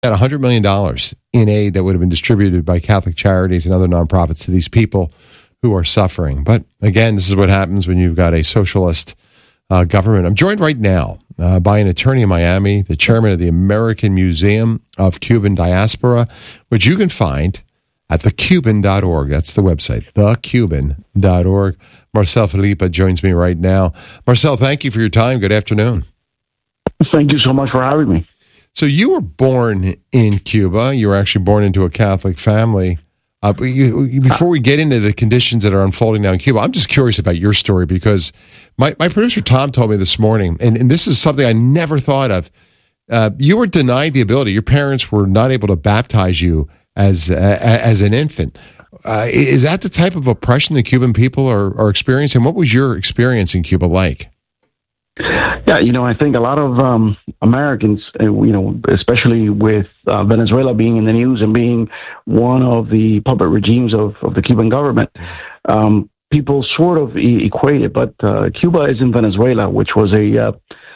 Got $100 million in aid that would have been distributed by Catholic charities and other nonprofits to these people who are suffering. But again, this is what happens when you've got a socialist government. I'm joined right now by an attorney in Miami, the chairman of the American Museum of Cuban Diaspora, which you can find at thecuban.org. That's the website, thecuban.org. Marcel Felipe joins me right now. Marcel, thank you for your time. Good afternoon. Thank you so much for having me. So you were born in Cuba. You were actually born into a Catholic family. Before we get into the conditions that are unfolding now in Cuba, I'm just curious about your story because my producer Tom told me this morning, and this is something I never thought of. You were denied the ability. Your parents were not able to baptize you as an infant. Is that the type of oppression the Cuban people are experiencing? What was your experience in Cuba like? Yeah, I think a lot of Americans, especially with Venezuela being in the news and being one of the puppet regimes of the Cuban government, people sort of equate it. But Cuba isn't Venezuela, which was a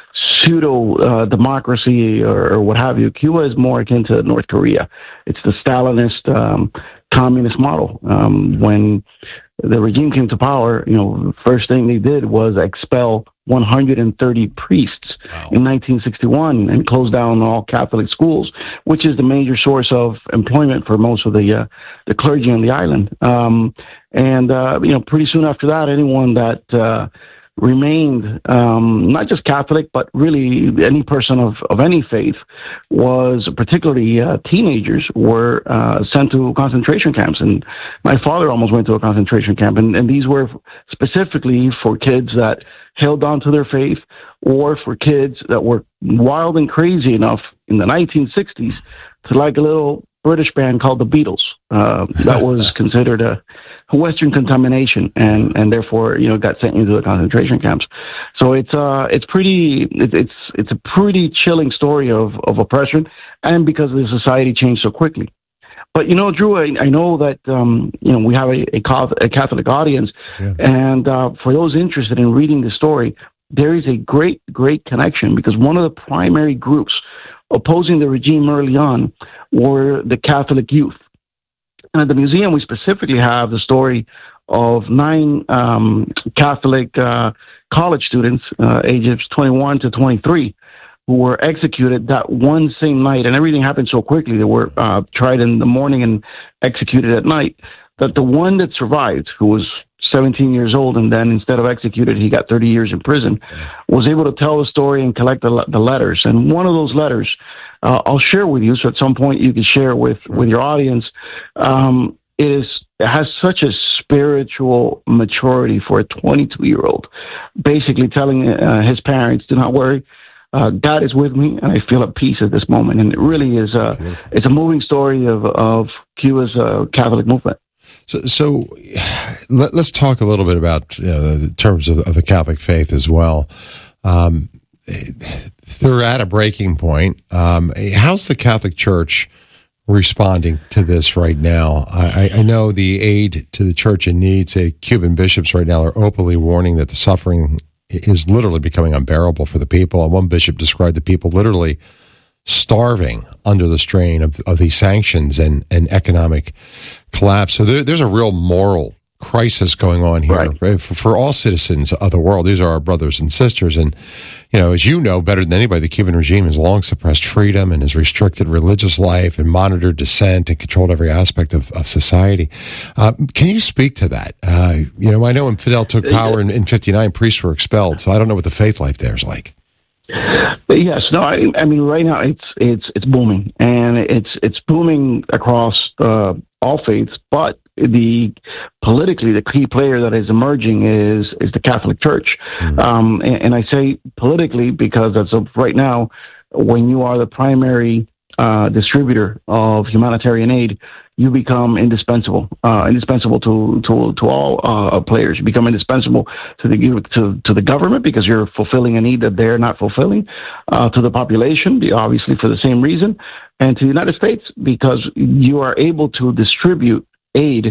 pseudo-democracy or what have you. Cuba is more akin to North Korea. It's the Stalinist communist model. When the regime came to power, the first thing they did was expel 130 priests in 1961 and close down all Catholic schools, which is the major source of employment for most of the clergy on the island. Pretty soon after that, anyone that remained not just Catholic, but really any person of any faith was, particularly teenagers, were sent to concentration camps. And my father almost went to a concentration camp. And these were specifically for kids that held on to their faith or for kids that were wild and crazy enough in the 1960s to like a little British band called the Beatles. That was considered a Western contamination, and therefore got sent into the concentration camps. So it's a pretty chilling story of oppression, and because the society changed so quickly. But Drew, I know that we have a Catholic audience, yeah. And for those interested in reading the story, there is a great connection because one of the primary groups opposing the regime early on were the Catholic youth. And at the museum, we specifically have the story of 9 Catholic college students, ages 21 to 23, who were executed that one same night. And everything happened so quickly. They were tried in the morning and executed at night. That the one that survived, who was 17 years old, and then instead of executed, he got 30 years in prison, was able to tell the story and collect the letters. And one of those letters, I'll share with you, so at some point you can share with your audience. It has such a spiritual maturity for a 22-year-old, basically telling his parents, do not worry, God is with me, and I feel at peace at this moment. And it really is it's a moving story of Cuba's Catholic movement. So let's talk a little bit about the terms of the Catholic faith as well. They're at a breaking point. How's the Catholic Church responding to this right now? I know the aid to the church in need, say Cuban bishops right now are openly warning that the suffering is literally becoming unbearable for the people. And one bishop described the people literally starving under the strain of these sanctions and economic collapse. So there's a real moral crisis going on here, right? For all citizens of the world. These are our brothers and sisters. And, as you know better than anybody, the Cuban regime has long suppressed freedom and has restricted religious life and monitored dissent and controlled every aspect of society. Can you speak to that? I know when Fidel took power in 59, priests were expelled. So I don't know what the faith life there is like. Yes, no, I mean, right now it's booming, and it's booming across all faiths, but politically, the key player that is emerging is the Catholic Church. Mm-hmm. And I say politically because as of right now, when you are the primary distributor of humanitarian aid, you become indispensable to all players. You become indispensable to the government because you're fulfilling a need that they're not fulfilling, to the population, obviously for the same reason, and to the United States because you are able to distribute aid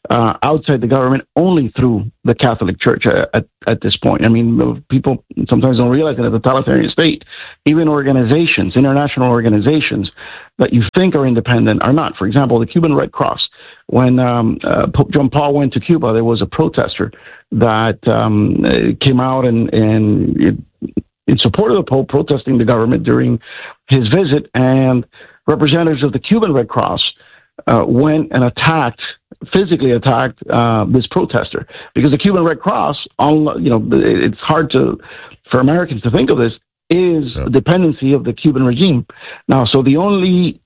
outside the government only through the Catholic Church at this point. I mean, people sometimes don't realize that in the totalitarian state, even organizations, international organizations that you think are independent are not. For example, the Cuban Red Cross. When Pope John Paul went to Cuba, there was a protester that came out and in support of the Pope, protesting the government during his visit, and representatives of the Cuban Red Cross went and physically attacked this protester, because the Cuban Red Cross, it's hard for Americans to think of this, is a dependency of the Cuban regime. Now, so the only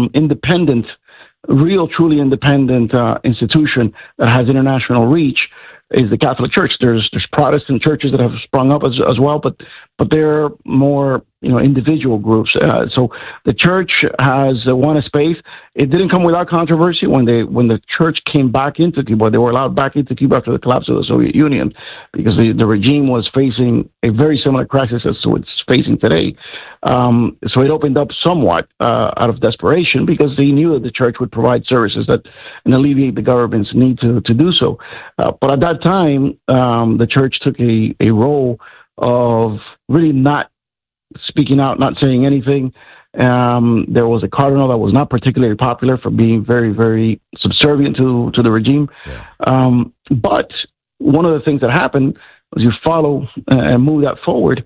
truly independent institution that has international reach is the Catholic Church. There's Protestant churches that have sprung up as well, but they're more individual groups. So the church has won a space. It didn't come without controversy when the church came back into Cuba. They were allowed back into Cuba after the collapse of the Soviet Union, because the regime was facing a very similar crisis as to it's facing today. So it opened up somewhat out of desperation, because they knew that the church would provide services and alleviate the government's need to do so. But at that time, the church took a role of really not speaking out, not saying anything. There was a cardinal that was not particularly popular for being very, very subservient to the regime. Yeah. But one of the things that happened was, you follow and move that forward,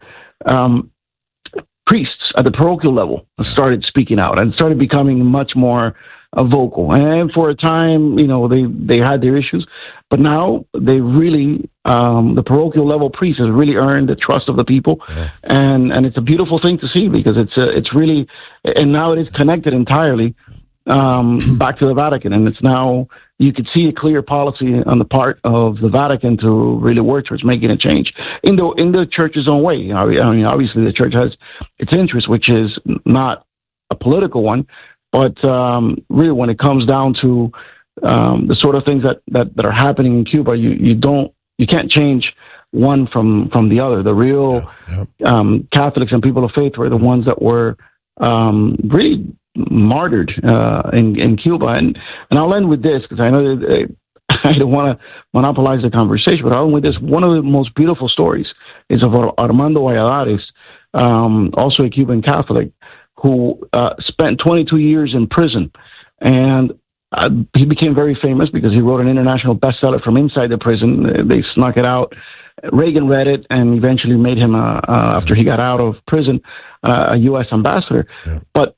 priests at the parochial level started speaking out and started becoming much more vocal. And for a time, they had their issues, but now they really, the parochial level priests has really earned the trust of the people. Yeah. And it's a beautiful thing to see, because it's really, and now it is connected entirely back to the Vatican. And it's now, you could see a clear policy on the part of the Vatican to really work towards making a change in the church's own way. I mean, obviously the church has its interest, which is not a political one, but really when it comes down to the sort of things that are happening in Cuba, you can't change one from the other. The real Catholics and people of faith were the ones that were really martyred in Cuba. And I'll end with this, because I know that I don't want to monopolize the conversation, but I'll end with this. One of the most beautiful stories is of Armando Valladares, also a Cuban Catholic, who spent 22 years in prison. And he became very famous because he wrote an international bestseller from inside the prison. They snuck it out. Reagan read it and eventually made him, after he got out of prison, a U.S. ambassador. Yeah. But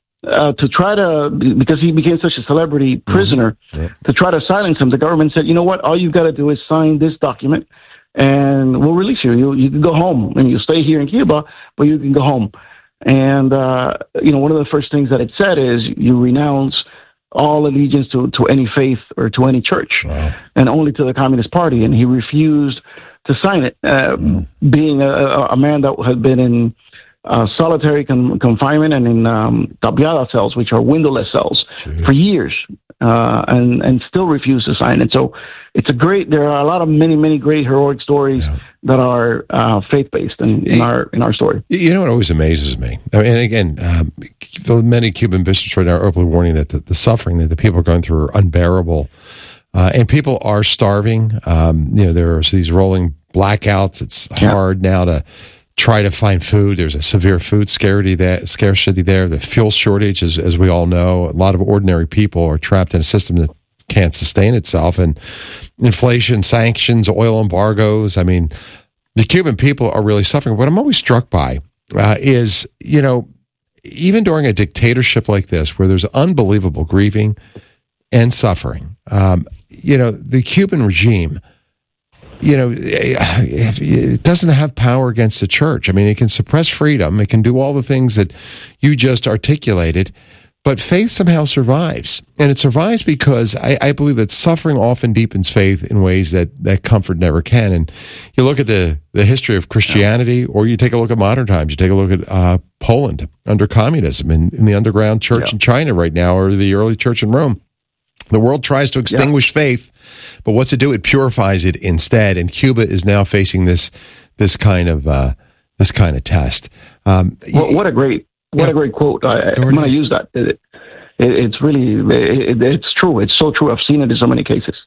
because he became such a celebrity prisoner, to try to silence him, the government said, you know what, all you've got to do is sign this document and we'll release you. You can go home, and you stay here in Cuba, but you can go home. And, one of the first things that it said is, you renounce all allegiance to any faith or to any church, and only to the Communist Party. And he refused to sign it, being a man that had been in solitary confinement and in tapiada cells, which are windowless cells, for years, and still refused to sign it. So there are a lot of many great heroic stories that are faith-based in our story. You know what always amazes me? I mean, and again, the many Cuban bishops right now are openly warning that the suffering that the people are going through are unbearable. And people are starving. There's these rolling blackouts. It's hard now to try to find food. There's a severe food scarcity there. The fuel shortage, as we all know. A lot of ordinary people are trapped in a system that can't sustain itself. And inflation, sanctions, oil embargoes. I mean, the Cuban people are really suffering. What I'm always struck by is, even during a dictatorship like this, where there's unbelievable grieving and suffering, the Cuban regime, it doesn't have power against the church. I mean, it can suppress freedom. It can do all the things that you just articulated, but faith somehow survives. And it survives because I believe that suffering often deepens faith in ways that comfort never can. And you look at the history of Christianity, or you take a look at modern times. You take a look at Poland under communism, in the underground church in China right now, or the early church in Rome. The world tries to extinguish faith, but what's it do? It purifies it instead. And Cuba is now facing this kind of test. What a great quote! I'm going to use that. It's really it's true. It's so true. I've seen it in so many cases.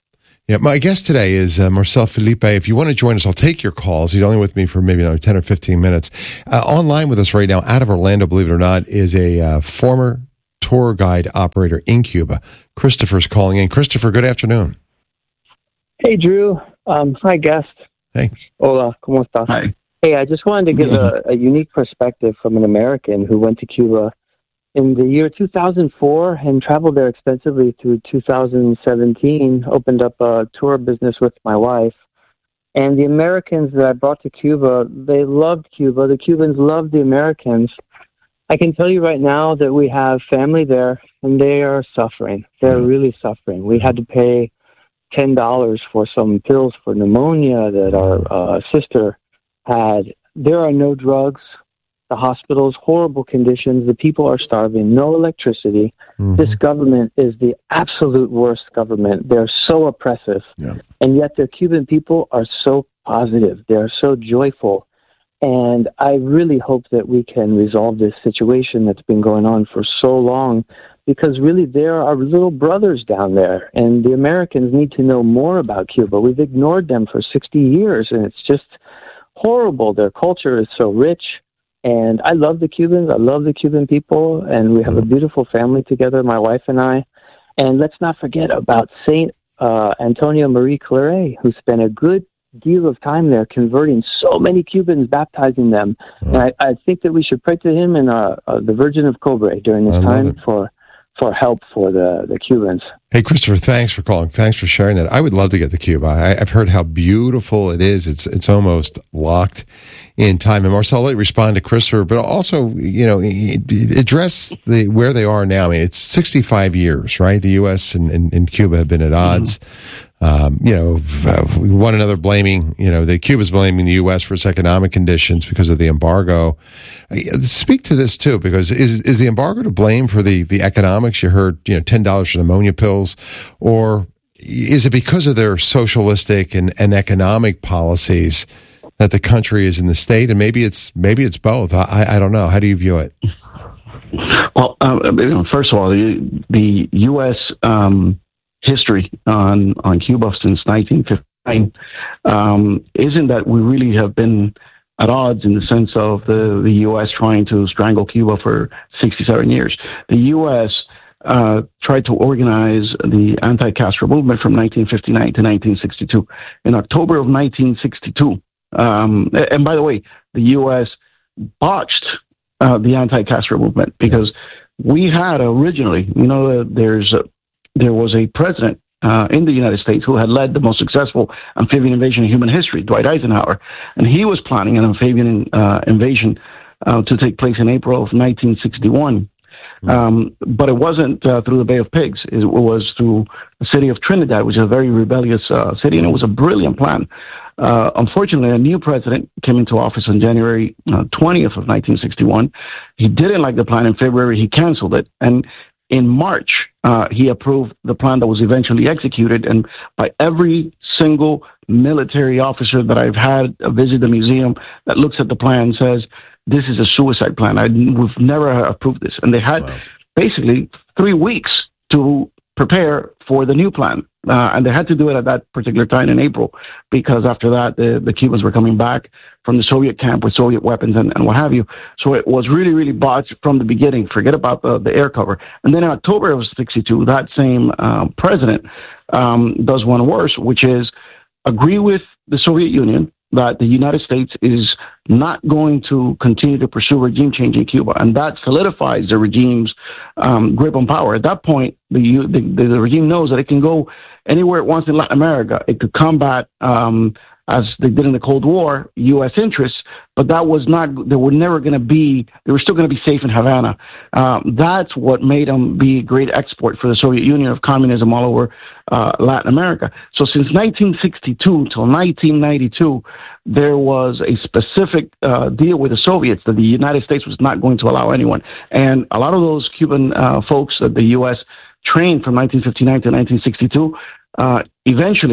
Yeah, my guest today is Marcel Felipe. If you want to join us, I'll take your calls. He's only with me for maybe another 10 or 15 minutes. Online with us right now, out of Orlando, believe it or not, is a former tour guide operator in Cuba. Christopher's calling in. Christopher, good afternoon. Hey, Drew. Hi, guest. Hey. Hola, ¿cómo estás? Hi. Hey, I just wanted to give a unique perspective from an American who went to Cuba in the year 2004 and traveled there extensively through 2017, opened up a tour business with my wife. And the Americans that I brought to Cuba, they loved Cuba. The Cubans loved the Americans. I can tell you right now that we have family there, and they are suffering. They're really suffering. We had to pay $10 for some pills for pneumonia that our sister had. There are no drugs. The hospitals, horrible conditions. The people are starving. No electricity. Mm-hmm. This government is the absolute worst government. They're so oppressive. Yeah. And yet the Cuban people are so positive. They're so joyful. And I really hope that we can resolve this situation that's been going on for so long, because really there are little brothers down there, and the Americans need to know more about Cuba. We've ignored them for 60 years, and it's just horrible. Their culture is so rich. And I love the Cubans. I love the Cuban people. And we have a beautiful family together, my wife and I. And let's not forget about Saint Antonio Marie Claret, who spent a good deal of time there converting so many Cubans, baptizing them. And I think that we should pray to him and the Virgin of Cobre during this time for help for the Cubans. Hey, Christopher, thanks for calling. Thanks for sharing that. I would love to get to Cuba. I've heard how beautiful it is. It's almost locked in time. And Marcel, let you respond to Christopher, but also, address where they are now. I mean, it's 65 years, right? The U.S. and Cuba have been at odds. One another blaming, the Cuba's blaming the U.S. for its economic conditions because of the embargo. Speak to this too, because is the embargo to blame for the economics? You heard, $10 for pneumonia pills, or is it because of their socialistic and economic policies that the country is in the state? And maybe it's both. I don't know. How do you view it? Well, first of all, the U.S. History on Cuba since 1959 isn't that we really have been at odds in the sense of the U.S. trying to strangle Cuba for 67 years. The U.S. Tried to organize the anti-Castro movement from 1959 to 1962. In October of 1962, and by the way, the U.S. botched the anti-Castro movement because we had originally, there was a president in the United States who had led the most successful amphibian invasion in human history, Dwight Eisenhower, and he was planning an amphibian invasion to take place in April of 1961. But it wasn't through the Bay of Pigs. It was through the city of Trinidad, which is a very rebellious city, and it was a brilliant plan. Unfortunately, a new president came into office on January 20th of 1961. He didn't like the plan. In February, he canceled it. And in March, he approved the plan that was eventually executed. And by every single military officer that I've had visit the museum that looks at the plan says, this is a suicide plan. We've never approved this. And they had basically 3 weeks to prepare for the new plan. And they had to do it at that particular time in April, because after that, the Cubans were coming back from the Soviet camp with Soviet weapons and what have you. So it was really, really botched from the beginning. Forget about the air cover. And then in October of 1962, that same president does one worse, which is agree with the Soviet Union that the United States is not going to continue to pursue regime change in Cuba, and that solidifies the regime's grip on power. At that point, the regime knows that it can go anywhere it wants in Latin America. It could combat, as they did in the Cold War, U.S. interests, but that was not. They were never going to be. They were still going to be safe in Havana. That's what made them be a great export for the Soviet Union of communism all over Latin America. So since 1962 till 1992, there was a specific deal with the Soviets that the United States was not going to allow anyone. And a lot of those Cuban folks that the U.S. trained from 1959 to 1962 eventually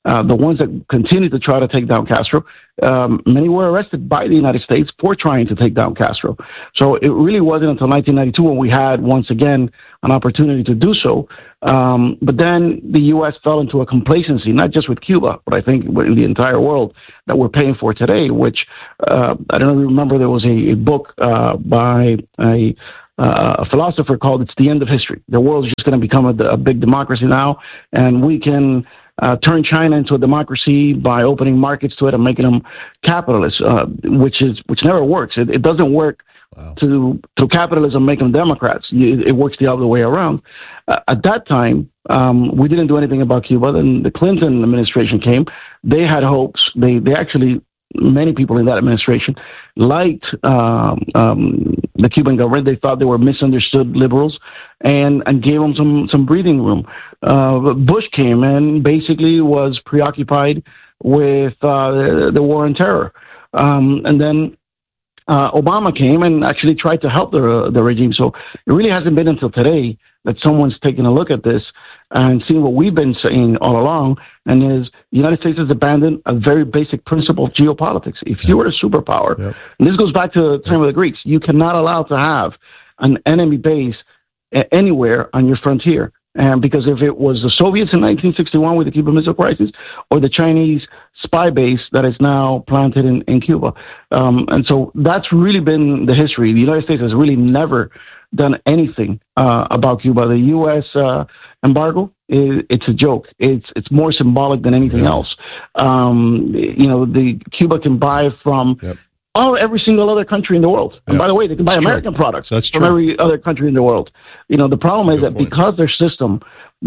the ones that continued to try to take down Castro, many were arrested by the United States for trying to take down Castro. So it really wasn't until 1992 when we had, once again, an opportunity to do so. But then the U.S. fell into a complacency, not just with Cuba, but I think in the entire world that we're paying for today, which I don't know if you remember, there was a book by a philosopher called "It's the End of History." The world's just going to become a big democracy now, and we can turn China into a democracy by opening markets to it and making them capitalists, which never works. It doesn't work. Wow. Through capitalism, make them Democrats. It works the other way around. At that time, we didn't do anything about Cuba. Then the Clinton administration came. They had hopes. They actually, many people in that administration liked the Cuban government. They thought they were misunderstood liberals, and gave them some breathing room. Bush came and basically was preoccupied with the war on terror, and then Obama came and actually tried to help the regime. So it really hasn't been until today that someone's taken a look at this and seen what we've been saying all along, and is the United States has abandoned a very basic principle of geopolitics. If you were a superpower, and this goes back to the time of the Greeks, you cannot allow to have an enemy base anywhere on your frontier. And because if it was the Soviets in 1961 with the Cuban Missile Crisis, or the Chinese spy base that is now planted in Cuba. And so that's really been the history. The United States has really never done anything about Cuba. The U.S. Embargo, it's a joke. It's more symbolic than anything else. The Cuba can buy from every single other country in the world. And by the way, they can buy American products from every other country in the world. The problem is that because their system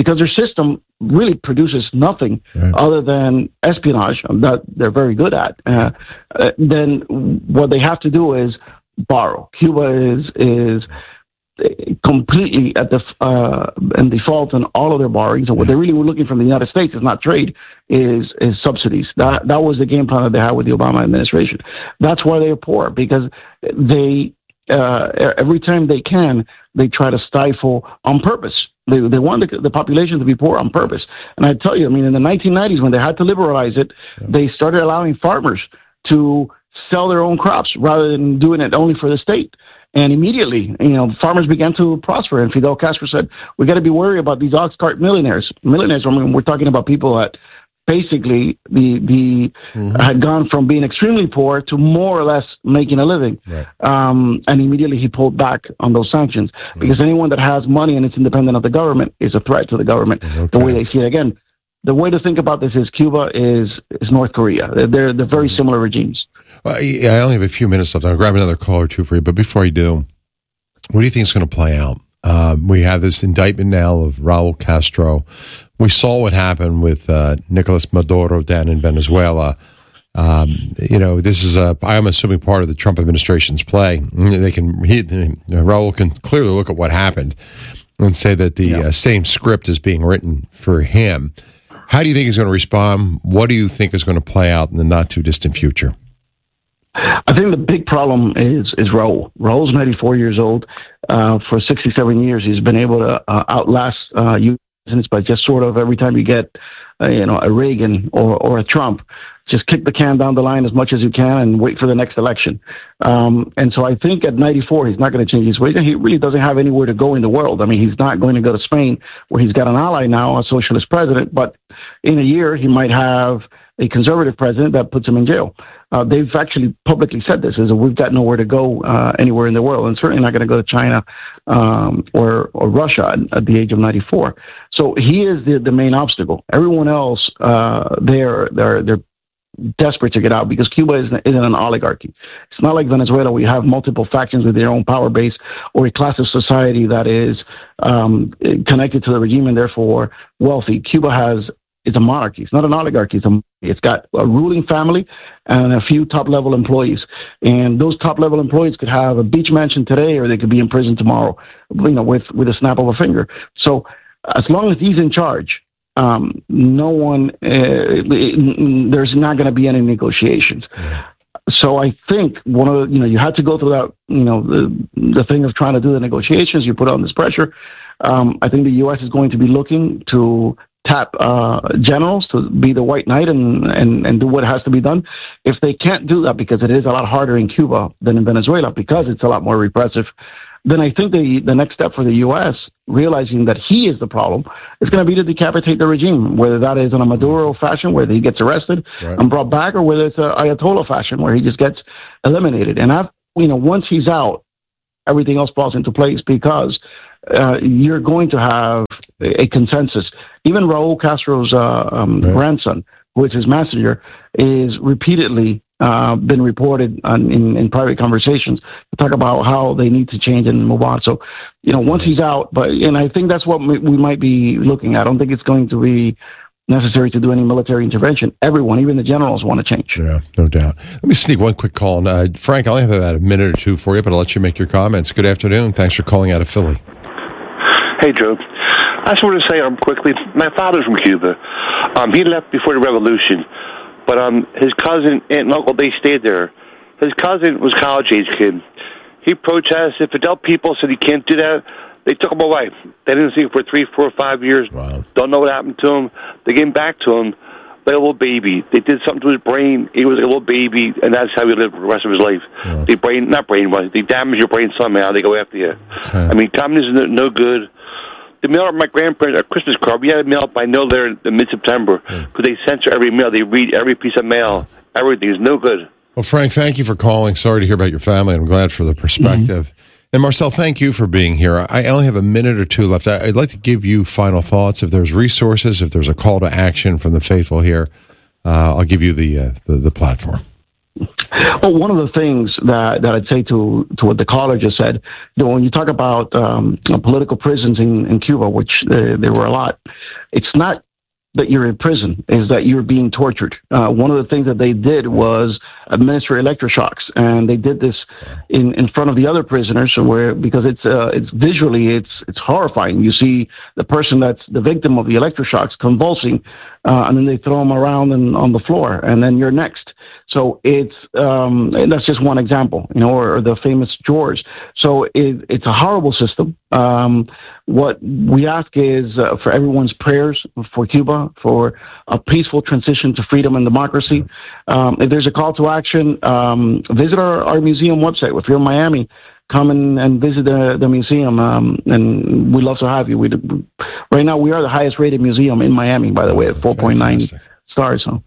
really produces nothing other than espionage that they're very good at, then what they have to do is borrow. Cuba is completely at in default on all of their borrowings, and what they really were looking from the United States is not trade, is subsidies. That was the game plan that they had with the Obama administration. That's why they're poor, because they every time they can, they try to stifle on purpose. They want the population to be poor on purpose. And I tell you, I mean, in the 1990s, when they had to liberalize it, they started allowing farmers to sell their own crops rather than doing it only for the state. And immediately, farmers began to prosper. And Fidel Castro said, we got to be worried about these ox cart millionaires. Millionaires, I mean, we're talking about people that basically had gone from being extremely poor to more or less making a living. Right. And immediately he pulled back on those sanctions, because anyone that has money and it's independent of the government is a threat to the government, the way they see it. Again, the way to think about this is Cuba is North Korea. They're very similar regimes. Well, I only have a few minutes left. I'll grab another call or two for you. But before you do, what do you think is going to play out? We have this indictment now of Raul Castro. We saw what happened with Nicolas Maduro down in Venezuela. This is I'm assuming part of the Trump administration's play. Raul can clearly look at what happened and say that the same script is being written for him. How do you think he's going to respond? What do you think is going to play out in the not too distant future? I think the big problem is Raul. Raul's 94 years old. For 67 years, he's been able to outlast U.S. presidents by just sort of every time you get, a Reagan or a Trump, just kick the can down the line as much as you can and wait for the next election. And so I think at 94, he's not going to change his ways. And he really doesn't have anywhere to go in the world. I mean, he's not going to go to Spain, where he's got an ally now, a socialist president. But in a year, he might have a conservative president that puts him in jail. They've actually publicly said this, is that we've got nowhere to go anywhere in the world, and certainly not going to go to China or Russia at the age of 94. So he is the main obstacle. Everyone else, they're desperate to get out, because Cuba isn't an oligarchy. It's not like Venezuela, where you have multiple factions with their own power base, or a class of society that is connected to the regime and therefore wealthy. Cuba it's a monarchy. It's not an oligarchy. It's got a ruling family and a few top-level employees. And those top-level employees could have a beach mansion today, or they could be in prison tomorrow, with a snap of a finger. So as long as he's in charge, no one, there's not going to be any negotiations. So I think you had to go through that, the thing of trying to do the negotiations. You put on this pressure. I think the U.S. is going to be looking to tap generals to be the white knight and do what has to be done. If they can't do that, because it is a lot harder in Cuba than in Venezuela, because it's a lot more repressive, then I think the next step for the U.S., realizing that he is the problem, is going to be to decapitate the regime, whether that is in a Maduro fashion, where he gets arrested and brought back, or whether it's an Ayatollah fashion, where he just gets eliminated. And once he's out, everything else falls into place, because you're going to have a consensus. Even Raul Castro's grandson, who is his messenger, is repeatedly been reported in private conversations to talk about how they need to change and move on. So, once he's out, and I think that's what we might be looking at. I don't think it's going to be necessary to do any military intervention. Everyone, even the generals, want to change. Yeah, no doubt. Let me sneak one quick call. Frank, I only have about a minute or two for you, but I'll let you make your comments. Good afternoon. Thanks for calling out of Philly. Hey, Joe. I just want to say quickly, my father's from Cuba. He left before the revolution, but his cousin, aunt and uncle, they stayed there. His cousin was a college-age kid. He protested. Fidel people said he can't do that. They took him away. They didn't see him for 3, 4, 5 years. Wow. Don't know what happened to him. They came back to him like a little baby. They did something to his brain. He was like a little baby, and that's how he lived the rest of his life. Yeah. They damage your brain somehow. They go after you. Okay. I mean, communism is no good. The mail my grandparents, a Christmas card, we had it mailed by no there in mid-September, because they censor every mail. They read every piece of mail. Everything is no good. Well, Frank, thank you for calling. Sorry to hear about your family. I'm glad for the perspective. Mm-hmm. And Marcel, thank you for being here. I only have a minute or two left. I'd like to give you final thoughts. If there's resources, if there's a call to action from the faithful here, I'll give you the platform. Well, one of the things that I'd say to what the caller just said, when you talk about political prisons in Cuba, which there were a lot, it's not that you're in prison, is that you're being tortured. One of the things that they did was administer electroshocks, and they did this in front of the other prisoners, because it's visually it's horrifying. You see the person that's the victim of the electroshocks convulsing, and then they throw them around and on the floor, and then you're next. So that's just one example, or the famous George. So it's a horrible system. What we ask is for everyone's prayers for Cuba, for a peaceful transition to freedom and democracy. If there's a call to action, visit our museum website. If you're in Miami, come and visit the museum, and we'd love to have you. Right now, we are the highest rated museum in Miami, by the way, at 4.9 stars. So.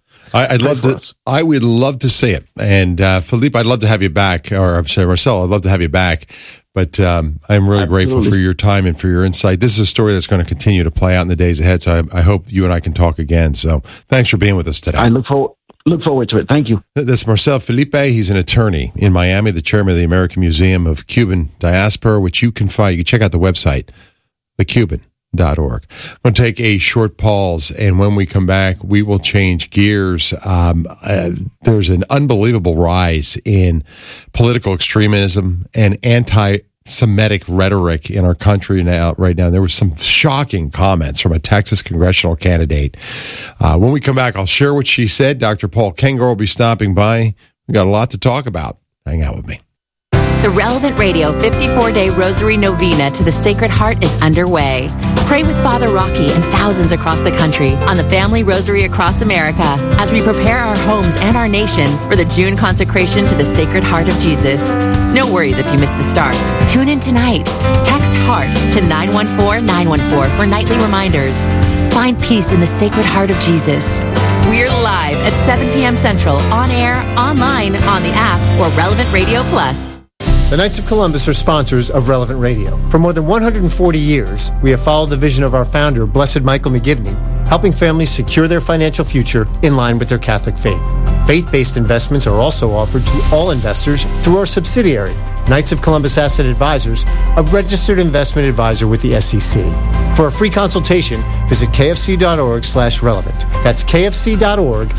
I would love to see it. And Felipe, I'd love to have you back. Or I'm sorry, Marcel, I'd love to have you back. But I'm really grateful for your time and for your insight. This is a story that's going to continue to play out in the days ahead. So I hope you and I can talk again. So thanks for being with us today. I look forward to it. Thank you. That's Marcel Felipe. He's an attorney in Miami, the chairman of the American Museum of Cuban Diaspora, which you can find. You can check out the website, thecuban.org. I'm going to take a short pause, and when we come back, we will change gears. There's an unbelievable rise in political extremism and anti-Semitic rhetoric in our country right now. There were some shocking comments from a Texas congressional candidate. When we come back, I'll share what she said. Dr. Paul Kengor will be stopping by. We got a lot to talk about. Hang out with me. The Relevant Radio 54-Day Rosary Novena to the Sacred Heart is underway. Pray with Father Rocky and thousands across the country on the Family Rosary across America as we prepare our homes and our nation for the June consecration to the Sacred Heart of Jesus. No worries if you miss the start. Tune in tonight. Text HEART to 914-914 for nightly reminders. Find peace in the Sacred Heart of Jesus. We're live at 7 p.m. Central, on air, online, on the app, or Relevant Radio Plus. The Knights of Columbus are sponsors of Relevant Radio. For more than 140 years, we have followed the vision of our founder, Blessed Michael McGivney, helping families secure their financial future in line with their Catholic faith. Faith-based investments are also offered to all investors through our subsidiary, Knights of Columbus Asset Advisors, a registered investment advisor with the SEC. For a free consultation, visit kfc.org/relevant. That's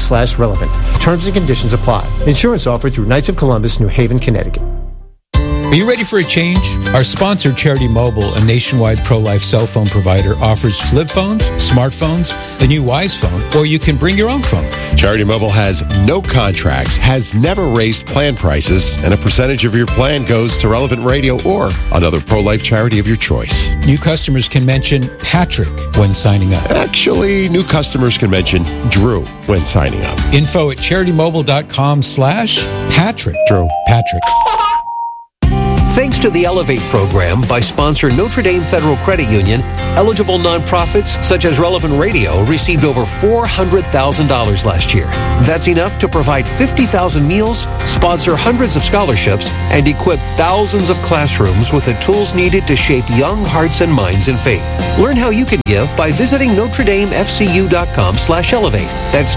kfc.org/relevant. Terms and conditions apply. Insurance offered through Knights of Columbus, New Haven, Connecticut. Are you ready for a change? Our sponsor, Charity Mobile, a nationwide pro-life cell phone provider, offers flip phones, smartphones, the new Wise phone, or you can bring your own phone. Charity Mobile has no contracts, has never raised plan prices, and a percentage of your plan goes to Relevant Radio or another pro-life charity of your choice. New customers can mention Patrick when signing up. Actually, new customers can mention Drew when signing up. Info at CharityMobile.com/Patrick. Drew. Patrick. Thanks to the Elevate program by sponsor Notre Dame Federal Credit Union, eligible nonprofits such as Relevant Radio received over $400,000 last year. That's enough to provide 50,000 meals, sponsor hundreds of scholarships, and equip thousands of classrooms with the tools needed to shape young hearts and minds in faith. Learn how you can give by visiting NotreDameFCU.com/elevate. That's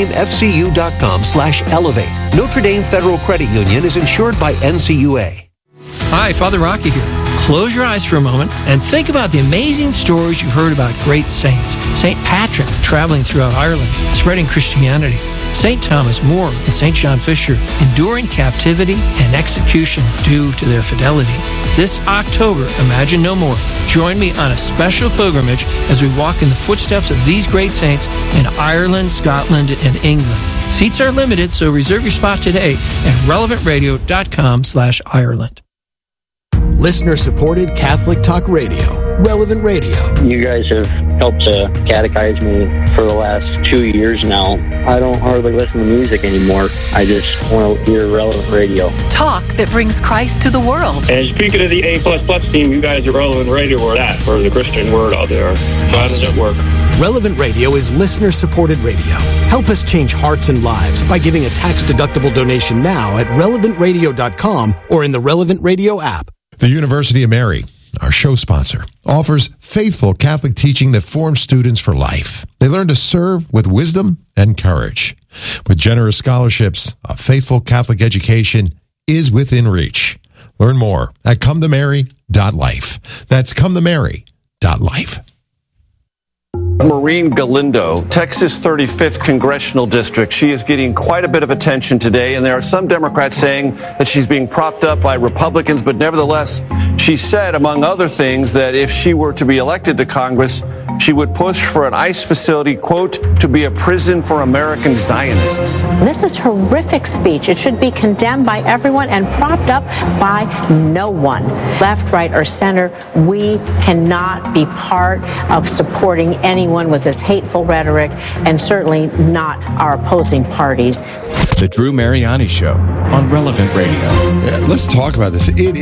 NotreDameFCU.com/elevate. Notre Dame Federal Credit Union is insured by NCUA. Hi, Father Rocky here. Close your eyes for a moment and think about the amazing stories you've heard about great saints. St. Patrick traveling throughout Ireland, spreading Christianity. St. Thomas More and St. John Fisher enduring captivity and execution due to their fidelity. This October, Imagine No More. Join me on a special pilgrimage as we walk in the footsteps of these great saints in Ireland, Scotland, and England. Seats are limited, so reserve your spot today at relevantradio.com/Ireland. Listener-supported Catholic Talk Radio, Relevant Radio. You guys have helped to catechize me for the last 2 years now. I don't hardly listen to music anymore. I just want to hear Relevant Radio. Talk that brings Christ to the world. And speaking of the A++ team, you guys are Relevant Radio where that for the Christian word out there. How does it work? Relevant Radio is listener-supported radio. Help us change hearts and lives by giving a tax-deductible donation now at relevantradio.com or in the Relevant Radio app. The University of Mary, our show sponsor, offers faithful Catholic teaching that forms students for life. They learn to serve with wisdom and courage. With generous scholarships, a faithful Catholic education is within reach. Learn more at cometomary.life. That's cometomary.life. Maureen Galindo, Texas 35th Congressional District. She is getting quite a bit of attention today, and there are some Democrats saying that she's being propped up by Republicans, but nevertheless, she said, among other things, that if she were to be elected to Congress, she would push for an ICE facility, quote, to be a prison for American Zionists. This is horrific speech. It should be condemned by everyone and propped up by no one. Left, right, or center, we cannot be part of supporting anyone with this hateful rhetoric, and certainly not our opposing parties. The Drew Mariani Show on Relevant Radio. Yeah, let's talk about this. It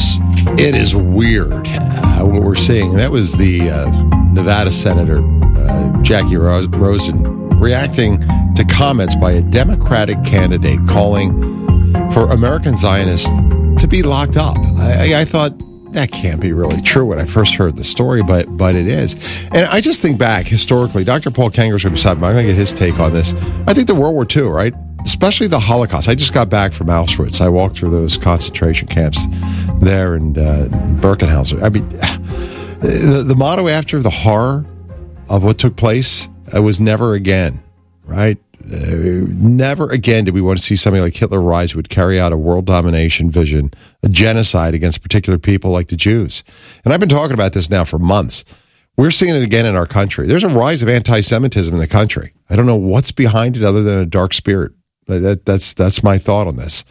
is weird what we're seeing. That was the Nevada Senator Jackie Rosen reacting to comments by a Democratic candidate calling for American Zionists to be locked up. I thought, that can't be really true when I first heard the story, but it is. And I just think back historically, Dr. Paul Kanger's going to be beside me. I'm going to get his take on this. I think the World War II, right? Especially the Holocaust. I just got back from Auschwitz. I walked through those concentration camps there in Birkenhauser. I mean, the motto after the horror of what took place was never again, right? Never again did we want to see somebody like Hitler rise who would carry out a world domination vision, a genocide against particular people like the Jews. And I've been talking about this now for months. We're seeing it again in our country. There's a rise of anti-Semitism in the country. I don't know what's behind it other than a dark spirit. That's my thought on this.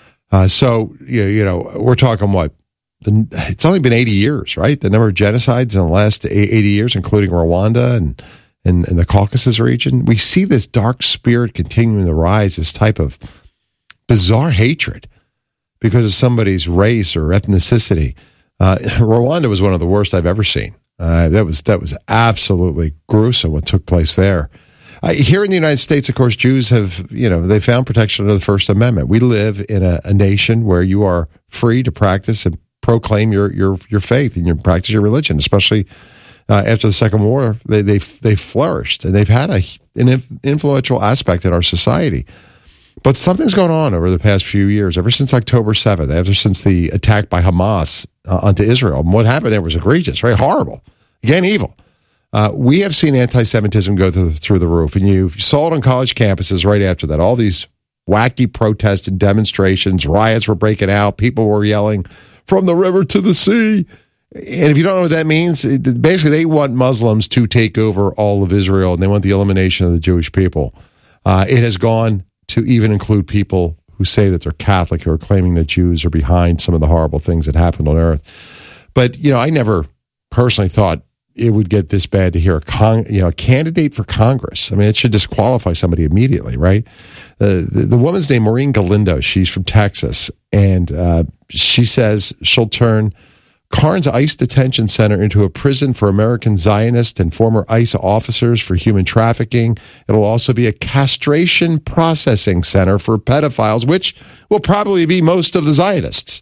So, you know, we're talking what? It's only been 80 years, right? The number of genocides in the last 80 years, including Rwanda and in the Caucasus region. We see this dark spirit continuing to rise, this type of bizarre hatred because of somebody's race or ethnicity. Rwanda was one of the worst I've ever seen. That was absolutely gruesome what took place there. Here in the United States, of course, Jews have, they found protection under the First Amendment. We live in a nation where you are free to practice and proclaim your faith and practice your religion, especially after the Second War. They flourished, and they've had an influential aspect in our society. But something's going on over the past few years, ever since October 7th, ever since the attack by Hamas onto Israel. And what happened there was egregious, right? Horrible. Again, evil. We have seen anti-Semitism go through the roof, and you saw it on college campuses right after that. All these wacky protests and demonstrations. Riots were breaking out. People were yelling, "From the river to the sea." And if you don't know what that means, basically they want Muslims to take over all of Israel, and they want the elimination of the Jewish people. It has gone to even include people who say that they're Catholic, who are claiming that Jews are behind some of the horrible things that happened on earth. But, I never personally thought it would get this bad to hear a candidate for Congress. I mean, it should disqualify somebody immediately, right? The woman's named Maureen Galindo. She's from Texas, and she says she'll turn Carnes ICE Detention Center into a prison for American Zionists and former ICE officers for human trafficking. It'll also be a castration processing center for pedophiles, which will probably be most of the Zionists.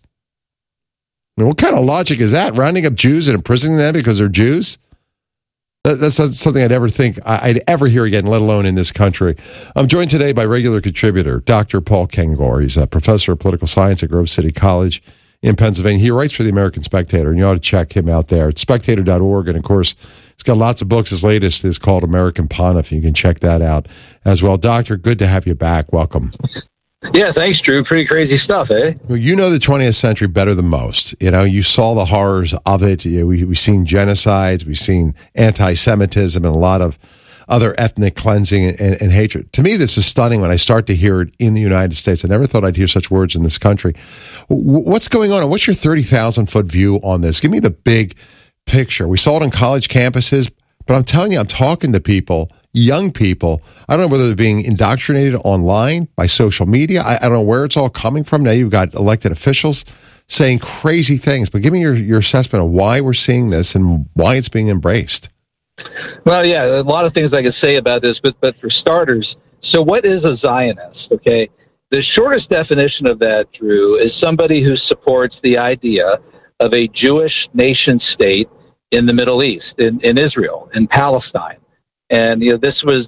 I mean, what kind of logic is that? Rounding up Jews and imprisoning them because they're Jews? That's not something I'd ever think I'd ever hear again, let alone in this country. I'm joined today by regular contributor, Dr. Paul Kengor. He's a professor of political science at Grove City College in Pennsylvania. He writes for the American Spectator, and you ought to check him out there. It's spectator.org, and of course, he's got lots of books. His latest is called American Pontiff. You can check that out as well. Doctor, good to have you back. Welcome. Yeah, thanks, Drew. Pretty crazy stuff, eh? Well, you know the 20th century better than most. You saw the horrors of it. We've seen genocides. We've seen anti-Semitism and a lot of other ethnic cleansing and hatred. To me, this is stunning when I start to hear it in the United States. I never thought I'd hear such words in this country. What's going on? And what's your 30,000-foot view on this? Give me the big picture. We saw it on college campuses, but I'm telling you, I'm talking to people, young people. I don't know whether they're being indoctrinated online by social media. I don't know where it's all coming from. Now you've got elected officials saying crazy things, but give me your assessment of why we're seeing this and why it's being embraced. Well, yeah, a lot of things I could say about this, but for starters, so what is a Zionist? Okay, the shortest definition of that, Drew, is somebody who supports the idea of a Jewish nation state in the Middle East, in Israel, in Palestine. And, this was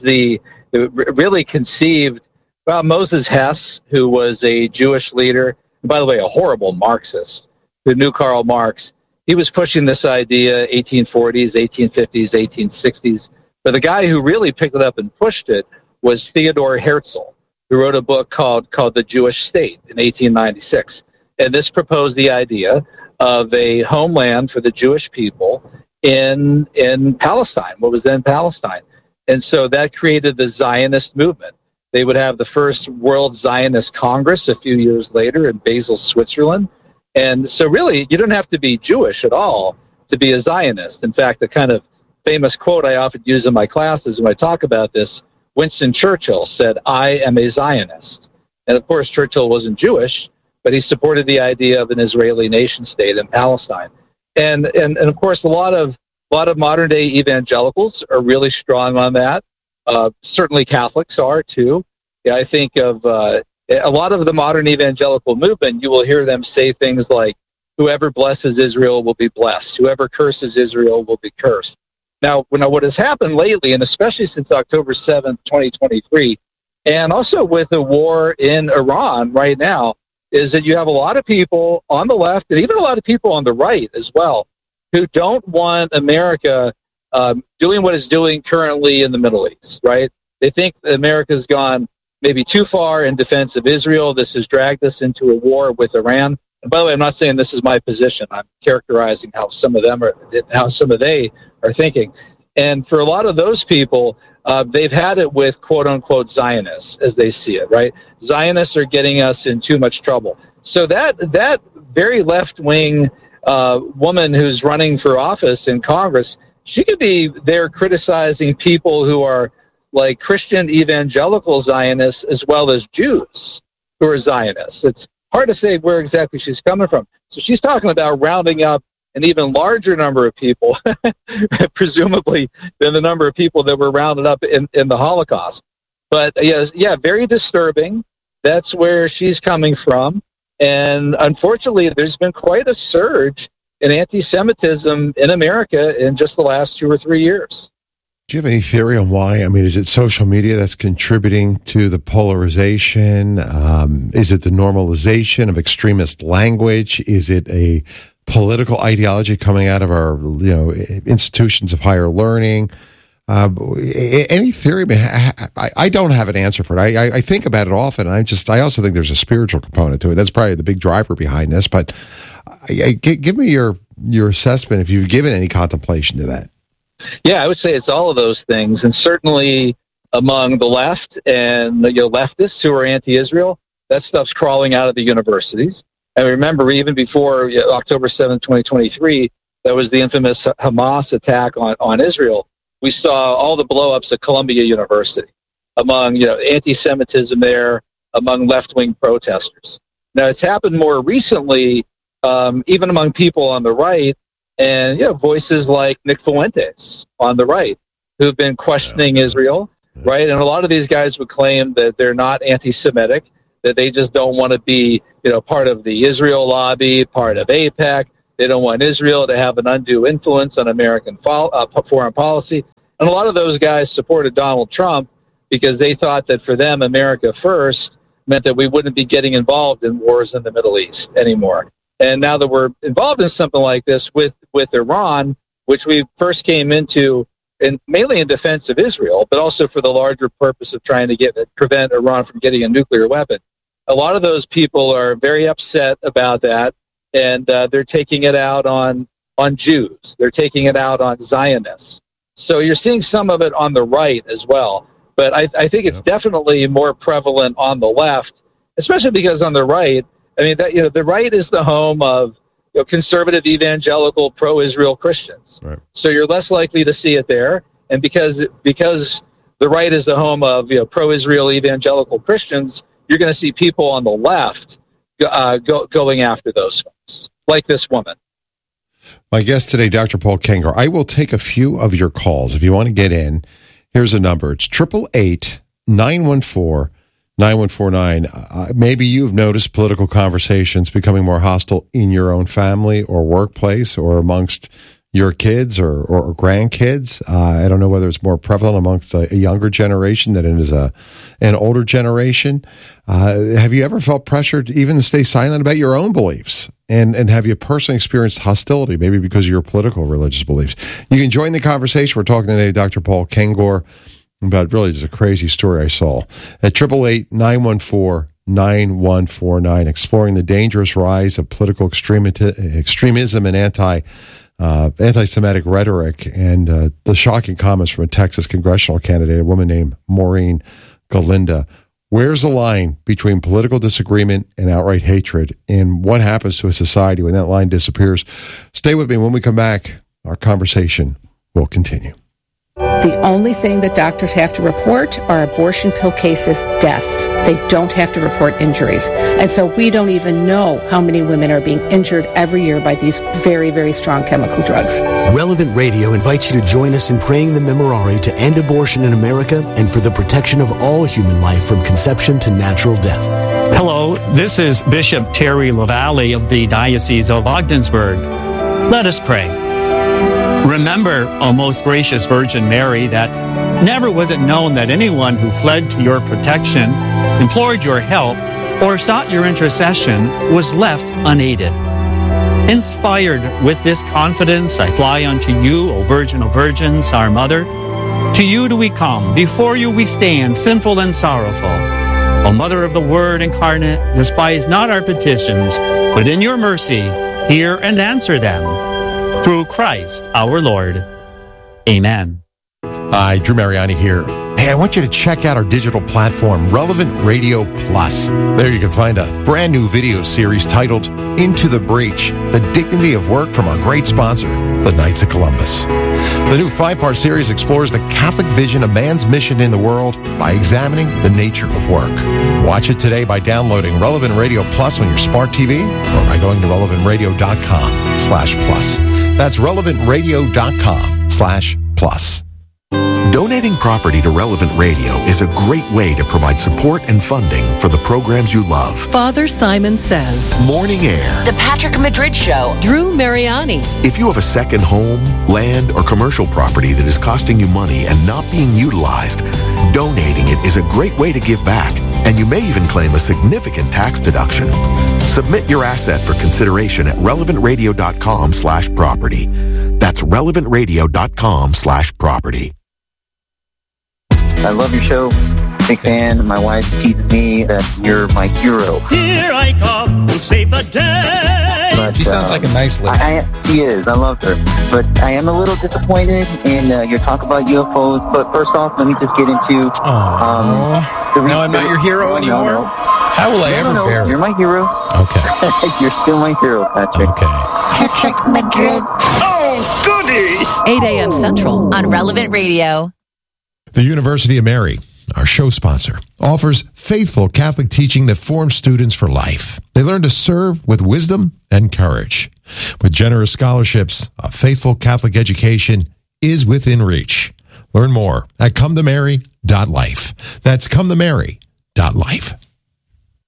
really conceived, well, Moses Hess, who was a Jewish leader, and by the way, a horrible Marxist, who knew Karl Marx. He was pushing this idea 1840s, 1850s, 1860s. But the guy who really picked it up and pushed it was Theodor Herzl, who wrote a book called The Jewish State in 1896. And this proposed the idea of a homeland for the Jewish people in Palestine, what was then Palestine. And so that created the Zionist movement. They would have the first World Zionist Congress a few years later in Basel, Switzerland. And so really, you don't have to be Jewish at all to be a Zionist. In fact, the kind of famous quote I often use in my classes when I talk about this, Winston Churchill said, "I am a Zionist." And of course, Churchill wasn't Jewish, but he supported the idea of an Israeli nation state in Palestine. And of course, a lot of modern day evangelicals are really strong on that. Certainly Catholics are too. Yeah, I think of a lot of the modern evangelical movement, you will hear them say things like, whoever blesses Israel will be blessed. Whoever curses Israel will be cursed. Now, what has happened lately, and especially since October 7th, 2023, and also with the war in Iran right now, is that you have a lot of people on the left, and even a lot of people on the right as well, who don't want America doing what it's doing currently in the Middle East, right? They think America's gone maybe too far in defense of Israel. This has dragged us into a war with Iran. And by the way, I'm not saying this is my position. I'm characterizing how some of they are thinking. And for a lot of those people, they've had it with quote unquote Zionists as they see it, right? Zionists are getting us in too much trouble. So that very left wing woman who's running for office in Congress, she could be there criticizing people who are like Christian evangelical Zionists as well as Jews who are Zionists. It's hard to say where exactly she's coming from. So she's talking about rounding up an even larger number of people, presumably, than the number of people that were rounded up in the Holocaust. But yeah, very disturbing. That's where she's coming from. And unfortunately, there's been quite a surge in anti-Semitism in America in just the last 2 or 3 years. Do you have any theory on why? I mean, is it social media that's contributing to the polarization? Is it the normalization of extremist language? Is it a political ideology coming out of our, institutions of higher learning? Any theory? I don't have an answer for it. I think about it often. I also think there's a spiritual component to it. That's probably the big driver behind this. But give me your assessment if you've given any contemplation to that. Yeah, I would say it's all of those things, and certainly among the left and leftists who are anti-Israel, that stuff's crawling out of the universities. And remember, even before October 7th, 2023, that was the infamous Hamas attack on Israel. We saw all the blow-ups at Columbia University among anti-Semitism there, among left-wing protesters. Now, it's happened more recently, even among people on the right, and voices like Nick Fuentes on the right, who've been questioning Israel, right? And a lot of these guys would claim that they're not anti-Semitic, that they just don't want to be, part of the Israel lobby, part of AIPAC. They don't want Israel to have an undue influence on American foreign policy. And a lot of those guys supported Donald Trump because they thought that for them, America first meant that we wouldn't be getting involved in wars in the Middle East anymore. And now that we're involved in something like this with Iran, which we first came into mainly in defense of Israel, but also for the larger purpose of trying to prevent Iran from getting a nuclear weapon. A lot of those people are very upset about that, and they're taking it out on Jews. They're taking it out on Zionists. So you're seeing some of it on the right as well. But I think it's definitely more prevalent on the left, especially because on the right, the right is the home of conservative, evangelical, pro-Israel Christians. Right. So you're less likely to see it there. And because the right is the home of pro-Israel evangelical Christians, you're going to see people on the left going after those folks, like this woman. My guest today, Dr. Paul Kengor. I will take a few of your calls. If you want to get in, here's a number. It's 888-914-9149. Maybe you've noticed political conversations becoming more hostile in your own family or workplace or amongst your kids or grandkids. I don't know whether it's more prevalent amongst a younger generation than it is an older generation. Have you ever felt pressured even to stay silent about your own beliefs? And have you personally experienced hostility, maybe because of your political or religious beliefs? You can join the conversation. We're talking today to Dr. Paul Kengor about really just a crazy story I saw at 888-914-9149, exploring the dangerous rise of political extremism and anti-Semitic rhetoric, and the shocking comments from a Texas congressional candidate, a woman named Maureen Galinda. Where's the line between political disagreement and outright hatred, and what happens to a society when that line disappears? Stay with me. When we come back, our conversation will continue. The only thing that doctors have to report are abortion pill cases, deaths. They don't have to report injuries. And so we don't even know how many women are being injured every year by these very, very strong chemical drugs. Relevant Radio invites you to join us in praying the Memorare to end abortion in America and for the protection of all human life from conception to natural death. Hello, this is Bishop Terry LaValle of the Diocese of Ogdensburg. Let us pray. Remember, O most gracious Virgin Mary, that never was it known that anyone who fled to your protection, implored your help, or sought your intercession was left unaided. Inspired with this confidence, I fly unto you, O Virgin of Virgins, our Mother. To you do we come, before you we stand, sinful and sorrowful. O Mother of the Word incarnate, despise not our petitions, but in your mercy hear and answer them. Through Christ our Lord. Amen. Hi, Drew Mariani here. Hey, I want you to check out our digital platform, Relevant Radio Plus. There you can find a brand new video series titled Into the Breach, the Dignity of Work from our great sponsor, the Knights of Columbus. The new 5-part series explores the Catholic vision of man's mission in the world by examining the nature of work. Watch it today by downloading Relevant Radio Plus on your smart TV or by going to relevantradio.com/plus. That's relevantradio.com/plus. Donating property to Relevant Radio is a great way to provide support and funding for the programs you love. Father Simon Says, Morning Air, The Patrick Madrid Show, Drew Mariani. If you have a second home, land, or commercial property that is costing you money and not being utilized, donating it is a great way to give back, and you may even claim a significant tax deduction. Submit your asset for consideration at relevantradio.com/property. That's relevantradio.com/property. I love your show. Big fan. My wife teases me that you're my hero. Here I come to save the day. But, She sounds like a nice lady. She is. I love her. But I am a little disappointed in your talk about UFOs. But first off, let me just get into... now I'm not your hero anymore? No. How will I ever bear it? You're my hero. Okay. You're still my hero, Patrick. Okay. Patrick Madrid. Oh, goody! 8 a.m. Central on Relevant Radio. The University of Mary, our show sponsor, offers faithful Catholic teaching that forms students for life. They learn to serve with wisdom and courage. With generous scholarships, a faithful Catholic education is within reach. Learn more at cometomary.life. That's cometomary.life.